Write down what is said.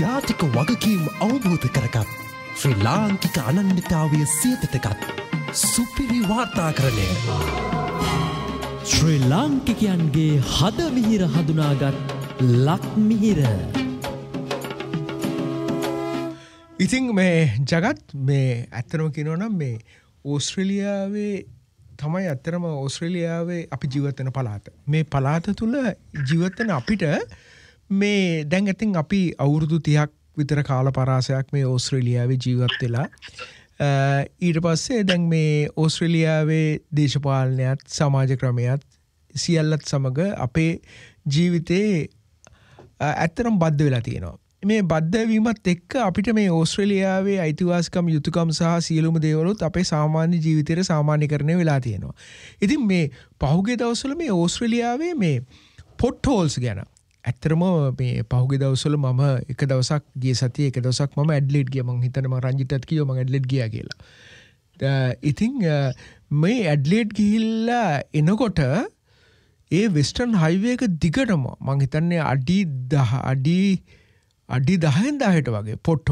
ජාතික වගකීම් අවබෝධ කරගත් ශ්‍රී ලාංකික අනන්‍යතාවය සියතටගත් සුපිරි වාර්තාකරණය ශ්‍රී ලාංකිකයන්ගේ හදමිහිර හඳුනාගත් ලක්මිහිර. ඉතින් මේ ජගත් මේ ඇත්තනම කියනවනම් මේ ඕස්ට්‍රේලියාවේ තමයි ඇත්තරම ඕස්ට්‍රේලියාවේ අපි ජීවත්වන පළාත. මේ පළාත තුළ ජීවත්වන අපිට මේ දැන් ඇතින් අපි අවුරුදු 30ක් විතර කාල පරාසයක් මේ ඕස්ට්‍රේලියාවේ ජීවත් වෙලා ඊට පස්සේ දැන් මේ ඕස්ට්‍රේලියාවේ දේශපාලනයත් සමාජ ක්‍රමයත් සියල්ලත් සමග අපේ ජීවිතේ ඇත්තරම බද්ධ වෙලා තියෙනවා. මේ බද්ධ වීමත් එක්ක අපිට මේ ඕස්ට්‍රේලියාවේ අයිතිවාසිකම් යුතුයකම් සහ සියලුම දේවලුත් අපේ සාමාන්‍ය ජීවිතේට සාමාන්‍යකරණය වෙලා තියෙනවා. ඉතින් මේ පහුගිය දවස්වල මේ ඕස්ට්‍රේලියාවේ මේ පොට් හෝල්ස් ගැන ඇත්තටම මේ පහුගිය දවස්වල මම එක දවසක් ගිය සතියේ එක දවසක් මම ඇඩ්ලේඩ් ගියා. මම හිතන්නේ මම රංජිතත් කිව්වා මම ඇඩ්ලේඩ් ගියා කියලා. ඉතින් මේ ඇඩ්ලේඩ් ගිහිල්ලා එනකොට ඒ වෙස්ටර්න් හයිවේ එක දිගටම මම හිතන්නේ අඩි 10න් 10ට වගේ පොට්